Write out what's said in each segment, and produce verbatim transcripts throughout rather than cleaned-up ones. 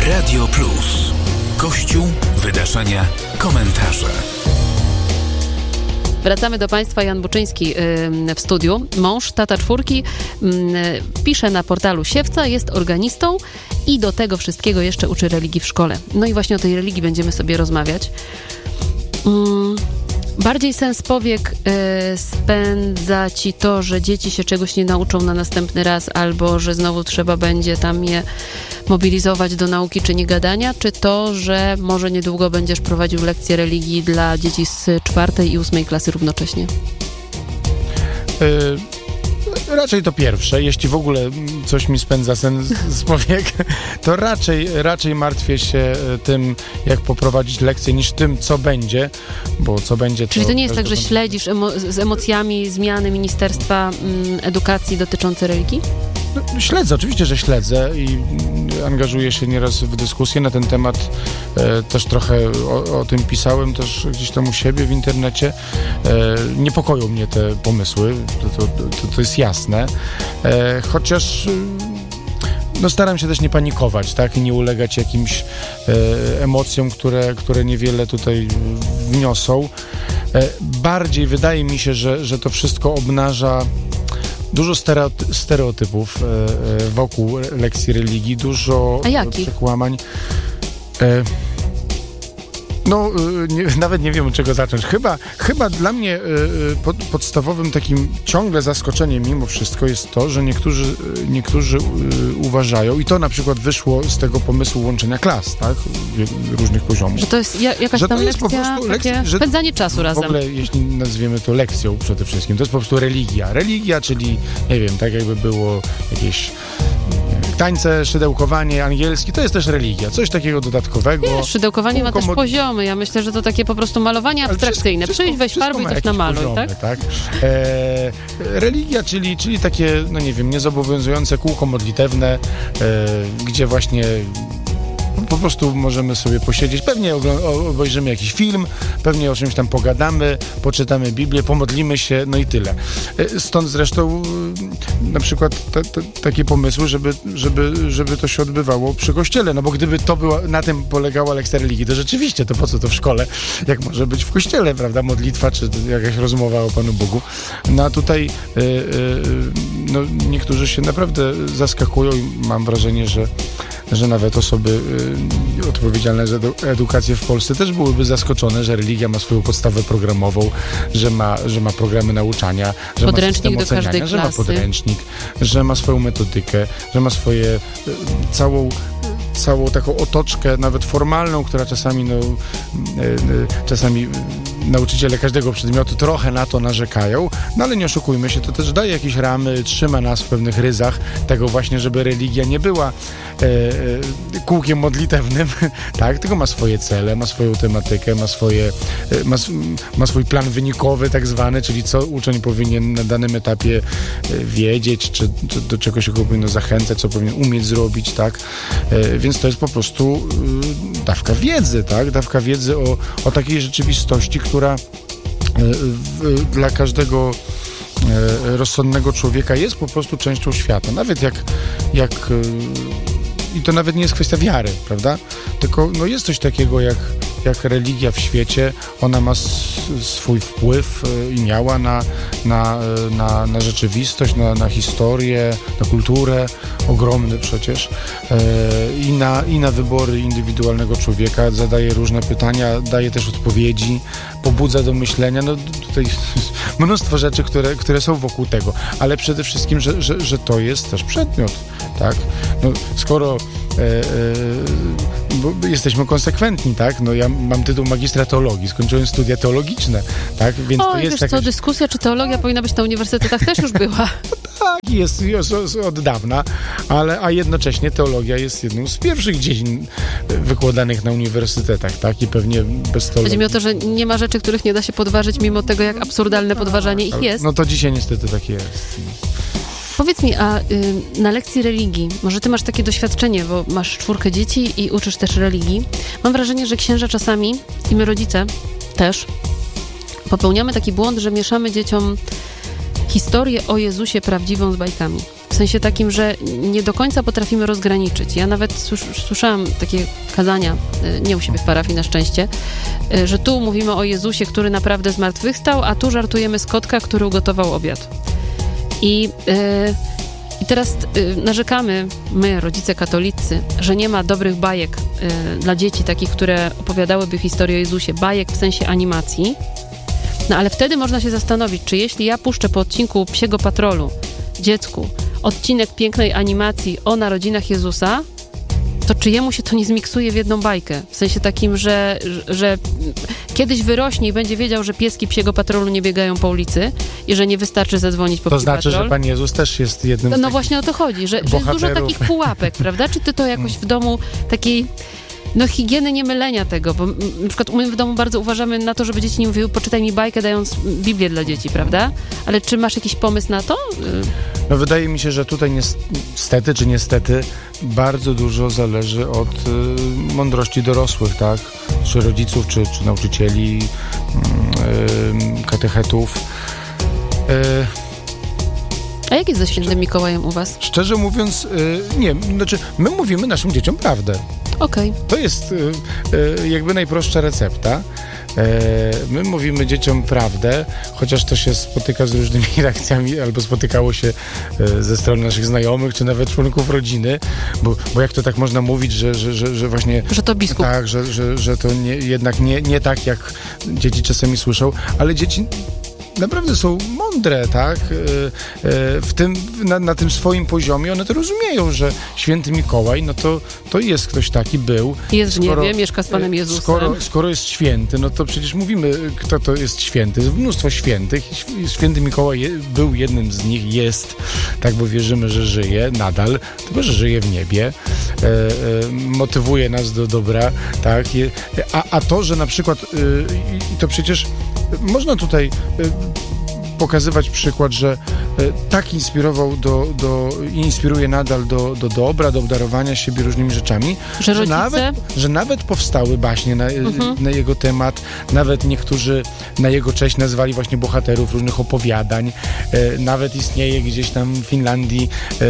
Radio Plus. Kościół, wydarzenia, komentarze. Wracamy do Państwa. Jan Buczyński w studiu. Mąż, tata czwórki, pisze na portalu Siewca, jest organistą i do tego wszystkiego jeszcze uczy religii w szkole. No i właśnie o tej religii będziemy sobie rozmawiać. Bardziej sens powiek y, spędza ci to, że dzieci się czegoś nie nauczą na następny raz, albo że znowu trzeba będzie tam je mobilizować do nauki czy nie gadania, czy to, że może niedługo będziesz prowadził lekcje religii dla dzieci z czwartej i ósmej klasy równocześnie? Y- Raczej to pierwsze. Jeśli w ogóle coś mi spędza sen z powiek, to raczej, raczej martwię się tym, jak poprowadzić lekcję, niż tym, co będzie, bo co będzie... To Czyli to nie jest tak, że śledzisz emo- z emocjami zmiany Ministerstwa mm, Edukacji dotyczące religii? No, śledzę, oczywiście, że śledzę i angażuję się nieraz w dyskusję na ten temat. E, też trochę o, o tym pisałem też gdzieś tam u siebie w internecie. E, niepokoją mnie te pomysły, to, to, to, to jest jasne. E, chociaż no, staram się też nie panikować, tak? I nie ulegać jakimś e, emocjom, które, które niewiele tutaj wniosą. E, bardziej wydaje mi się, że, że to wszystko obnaża dużo stereotypów e, wokół lekcji religii, dużo przekłamań. E, no, e, nie, nawet nie wiem, od czego zacząć. Chyba, chyba dla mnie e, pod, podstawowym takim ciągle zaskoczeniem mimo wszystko jest to, że niektórzy, niektórzy e, uważają, i to na przykład wyszło z tego pomysłu łączenia klas, tak? Różnych poziomów. Że to jest ja, jakaś że tam to jest lekcja, po prostu lekcja, takie że spędzanie czasu razem. W ogóle, jeśli nazwiemy to lekcją przede wszystkim, to jest po prostu religia. Religia, czyli, nie wiem, tak jakby było jakieś tańce, szydełkowanie, angielski, to jest też religia. Coś takiego dodatkowego. Nie, szydełkowanie ma też mod... poziomy. Ja myślę, że to takie po prostu malowanie abstrakcyjne. Wszystko, Przyjdź, weź farby i coś namaluj, poziomy, tak? tak? E, religia, czyli, czyli takie, no nie wiem, niezobowiązujące kółko modlitewne, e, gdzie właśnie po prostu możemy sobie posiedzieć, pewnie obejrzymy jakiś film, pewnie o czymś tam pogadamy, poczytamy Biblię, pomodlimy się, no i tyle. Stąd zresztą na przykład te, te, takie pomysły, żeby, żeby, żeby to się odbywało przy kościele, no bo gdyby to była, na tym polegała lekcja religii, to rzeczywiście, to po co to w szkole, jak może być w kościele, prawda, modlitwa, czy jakaś rozmowa o Panu Bogu. No a tutaj yy, yy, no, niektórzy się naprawdę zaskakują i mam wrażenie, że że nawet osoby y, odpowiedzialne za edukację w Polsce też byłyby zaskoczone, że religia ma swoją podstawę programową, że ma, że ma programy nauczania, że podręcznik ma system do każdej że klasy. ma podręcznik, że ma swoją metodykę, że ma swoje y, całą całą taką otoczkę, nawet formalną, która czasami no, y, y, czasami nauczyciele każdego przedmiotu trochę na to narzekają, no ale nie oszukujmy się, to też daje jakieś ramy, trzyma nas w pewnych ryzach tego właśnie, żeby religia nie była e, e, kółkiem modlitewnym, tak, tylko ma swoje cele, ma swoją tematykę, ma swoje, e, ma, ma swój plan wynikowy tak zwany, czyli co uczeń powinien na danym etapie e, wiedzieć, czy, czy do czego się go powinno zachęcać, co powinien umieć zrobić, tak, e, więc to jest po prostu e, dawka wiedzy, tak, dawka wiedzy o, o takiej rzeczywistości, która w, dla każdego e, rozsądnego człowieka jest po prostu częścią świata. Nawet jak, jak e, i to nawet nie jest kwestia wiary, prawda? Tylko no, jest coś takiego jak, jak religia w świecie. Ona ma s, swój wpływ e, i miała na, na, na, na rzeczywistość, na, na historię, na kulturę, ogromny przecież, e, i, na, i na wybory indywidualnego człowieka, zadaje różne pytania, daje też odpowiedzi, pobudza do myślenia, no tutaj mnóstwo rzeczy, które, które są wokół tego, ale przede wszystkim, że, że, że to jest też przedmiot, tak? No, skoro e, e, bo jesteśmy konsekwentni, tak? No ja mam tytuł magistra teologii, skończyłem studia teologiczne, tak? Więc o, to jest wiesz jakaś... co, dyskusja, czy teologia powinna być na uniwersytetach, też już była. Tak, jest, jest od dawna, ale a jednocześnie teologia jest jedną z pierwszych dziedzin wykładanych na uniwersytetach, tak? I pewnie bez teologii... Chodzi mi o to, że nie ma rzeczy, których nie da się podważyć, mimo tego, jak absurdalne podważanie ich jest. No to dzisiaj niestety tak jest. Powiedz mi, a y, na lekcji religii, może ty masz takie doświadczenie, bo masz czwórkę dzieci i uczysz też religii. Mam wrażenie, że księża czasami, i my rodzice też, popełniamy taki błąd, że mieszamy dzieciom historię o Jezusie prawdziwą z bajkami. W sensie takim, że nie do końca potrafimy rozgraniczyć. Ja nawet słyszałam takie kazania, nie u siebie w parafii na szczęście, że tu mówimy o Jezusie, który naprawdę zmartwychwstał, a tu żartujemy z kotka, który ugotował obiad. I, yy, i teraz yy, narzekamy, my, rodzice katolicy, że nie ma dobrych bajek yy, dla dzieci, takich, które opowiadałyby historię o Jezusie, bajek w sensie animacji. No ale wtedy można się zastanowić, czy jeśli ja puszczę po odcinku Psiego Patrolu dziecku odcinek pięknej animacji o narodzinach Jezusa, to czy jemu się to nie zmiksuje w jedną bajkę? W sensie takim, że, że, że kiedyś wyrośnie i będzie wiedział, że pieski Psiego Patrolu nie biegają po ulicy i że nie wystarczy zadzwonić po To Psi znaczy, Patrol. że Pan Jezus też jest jednym No, z no takich właśnie o to chodzi, że, że jest dużo takich pułapek, prawda? Czy ty to jakoś w domu takiej no higieny nie mylenia tego, bo na przykład my w domu bardzo uważamy na to, żeby dzieci nie mówiły, poczytaj mi bajkę, dając Biblię dla dzieci, prawda? Ale czy masz jakiś pomysł na to? No wydaje mi się, że tutaj niestety, czy niestety bardzo dużo zależy od y, mądrości dorosłych, tak? Czy rodziców, czy, czy nauczycieli, y, katechetów. Y, A jak jest ze Świętym Mikołajem u was? Szczerze mówiąc, y, nie, znaczy my mówimy naszym dzieciom prawdę. Okej. Okay. To jest y, y, jakby najprostsza recepta. My mówimy dzieciom prawdę, chociaż to się spotyka z różnymi reakcjami, albo spotykało się ze strony naszych znajomych, czy nawet członków rodziny, bo, bo jak to tak można mówić, że, że, że, że właśnie... Że to biskup. Tak, że, że, że to nie, jednak nie, nie tak, jak dzieci czasami słyszą, ale dzieci naprawdę są mądre, tak? W tym, na, na tym swoim poziomie one to rozumieją, że Święty Mikołaj, no to, to jest ktoś taki, był. Jest w niebie, mieszka z Panem Jezusem. Skoro, skoro jest święty, no to przecież mówimy, kto to jest święty. Jest mnóstwo świętych. Święty Mikołaj je, był jednym z nich, jest, tak, bo wierzymy, że żyje nadal, tylko że żyje w niebie. E, e, motywuje nas do dobra, tak? A, a to, że na przykład, i e, to przecież można tutaj e, pokazywać przykład, że tak inspirował do, do, i inspiruje nadal do, do dobra, do obdarowania siebie różnymi rzeczami, że, że, nawet, że nawet powstały baśnie na, mhm. na jego temat, nawet niektórzy na jego cześć nazwali właśnie bohaterów różnych opowiadań, e, nawet istnieje gdzieś tam w Finlandii e,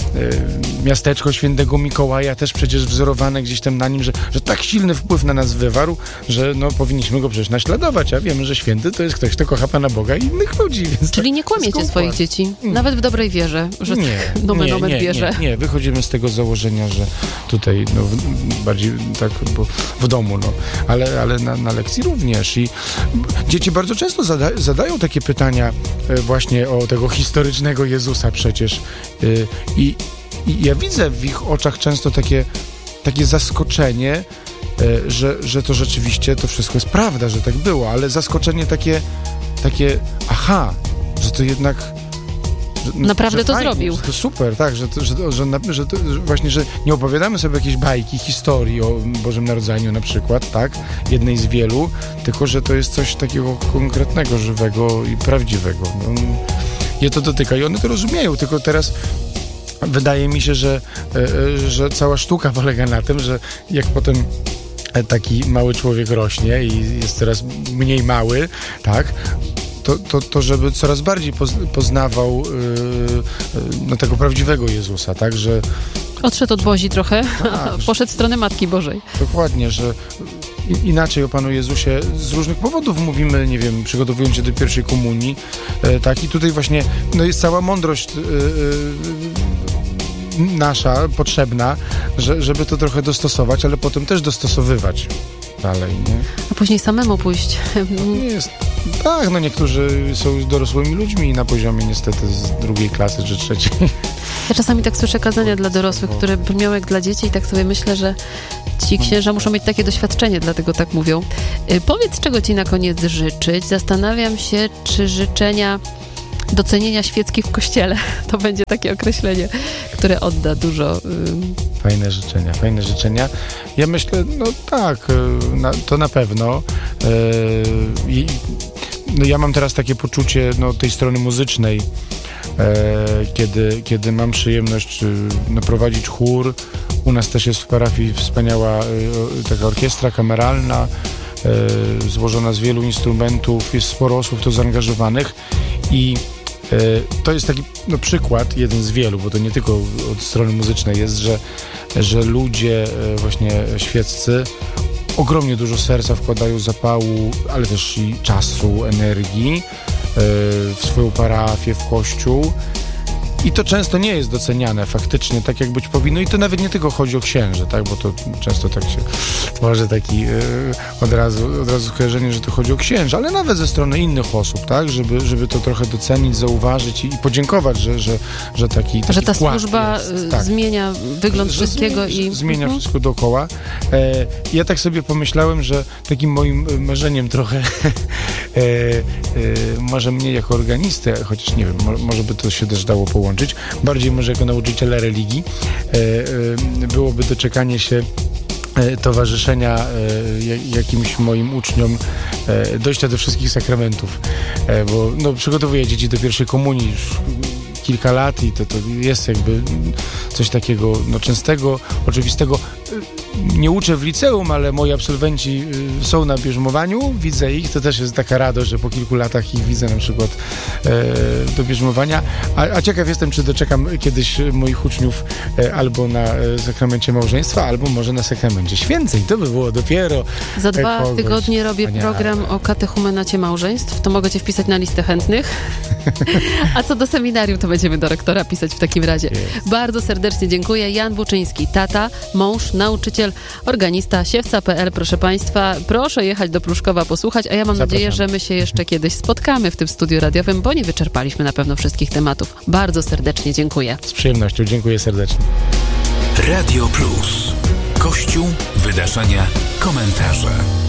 e, miasteczko Świętego Mikołaja, też przecież wzorowane gdzieś tam na nim, że, że tak silny wpływ na nas wywarł, że no, powinniśmy go przecież naśladować, a wiemy, że święty to jest ktoś, kto kocha Pana Boga i innych ludzi. Więc czyli nie kłamiecie swoich dzieci, nawet w dobrej wierze, że nie, tak nomen omen nie, wierzę. Nie, nie, wychodzimy z tego założenia, że tutaj no, bardziej tak bo w domu, no, ale, ale na, na lekcji również. I dzieci bardzo często zada, zadają takie pytania właśnie o tego historycznego Jezusa przecież. I, i ja widzę w ich oczach często takie, takie zaskoczenie, że, że to rzeczywiście to wszystko jest prawda, że tak było, ale zaskoczenie takie, takie aha, że to jednak że, naprawdę że to fajnie, zrobił. Że to super, tak, że, to, że, że, że, to, że właśnie, że nie opowiadamy sobie jakiejś bajki, historii o Bożym Narodzeniu na przykład, tak, jednej z wielu, tylko że to jest coś takiego konkretnego, żywego i prawdziwego. No, je to dotyka i one to rozumieją, tylko teraz wydaje mi się, że, że cała sztuka polega na tym, że jak potem taki mały człowiek rośnie i jest coraz mniej mały, tak, To, to, to żeby coraz bardziej poznawał yy, no, tego prawdziwego Jezusa, tak, że... Odszedł od Bozi trochę, tak, poszedł w stronę Matki Bożej. Dokładnie, że inaczej o Panu Jezusie z różnych powodów mówimy, nie wiem, przygotowując się do pierwszej komunii, yy, tak, i tutaj właśnie no, jest cała mądrość yy, yy, nasza, potrzebna, że, żeby to trochę dostosować, ale potem też dostosowywać dalej, nie? A później samemu pójść. Nie jest... Tak, no niektórzy są dorosłymi ludźmi na poziomie niestety z drugiej klasy czy trzeciej. Ja czasami tak słyszę kazania dla dorosłych, które brzmią jak dla dzieci i tak sobie myślę, że ci księża muszą mieć takie doświadczenie, dlatego tak mówią. Yy, powiedz, czego ci na koniec życzyć. Zastanawiam się, czy życzenia docenienia świecki w kościele. To będzie takie określenie, które odda dużo. Yy... Fajne życzenia, fajne życzenia. Ja myślę, no tak, na, to na pewno. Yy, no ja mam teraz takie poczucie no, tej strony muzycznej, e, kiedy, kiedy mam przyjemność no, prowadzić chór. U nas też jest w parafii wspaniała e, taka orkiestra kameralna, e, złożona z wielu instrumentów, jest sporo osób w to zaangażowanych i To jest taki no, przykład, jeden z wielu, bo to nie tylko od strony muzycznej jest, że, że ludzie właśnie świeccy ogromnie dużo serca wkładają, zapału, ale też i czasu, energii w swoją parafię, w kościół. I to często nie jest doceniane faktycznie tak, jak być powinno. I to nawet nie tylko chodzi o księży, tak? Bo to często tak się może taki yy, od razu, od razu skojarzenie, że to chodzi o księży, ale nawet ze strony innych osób, tak? Żeby, żeby to trochę docenić, zauważyć i, i podziękować, że, że, że taki, taki Że ta wkład służba jest, tak. zmienia wygląd że wszystkiego zmienia, i... Zmienia mhm. wszystko dookoła. E, ja tak sobie pomyślałem, że takim moim marzeniem trochę e, e, może mnie jako organistę, chociaż nie wiem, mo, może by to się też dało połączyć, bardziej może jako nauczyciela religii, e, e, byłoby doczekanie się e, towarzyszenia e, jakimś moim uczniom e, dojścia do wszystkich sakramentów, e, bo no, przygotowuję dzieci do pierwszej komunii już kilka lat i to, to jest jakby coś takiego no, częstego, oczywistego. Nie uczę w liceum, ale moi absolwenci są na bierzmowaniu, widzę ich, to też jest taka radość, że po kilku latach ich widzę na przykład e, do bierzmowania, a, a ciekaw jestem, czy doczekam kiedyś moich uczniów e, albo na e, sakramencie małżeństwa, albo może na sakramencie święceń, to by było dopiero Za dwa kogoś. tygodnie robię Wspaniale. program o katechumenacie małżeństw, to mogę cię wpisać na listę chętnych. A co do seminarium, to będziemy do rektora pisać w takim razie. Jest. Bardzo serdecznie dziękuję. Jan Buczyński, tata, mąż, nauczyciel, organista, siewca kropka pe el. Proszę Państwa, proszę jechać do Pruszkowa posłuchać, a ja mam Zapraszam. nadzieję, że my się jeszcze kiedyś spotkamy w tym studiu radiowym, bo nie wyczerpaliśmy na pewno wszystkich tematów. Bardzo serdecznie dziękuję. Z przyjemnością, dziękuję serdecznie. Radio Plus. Kościół, wydarzenia, komentarze.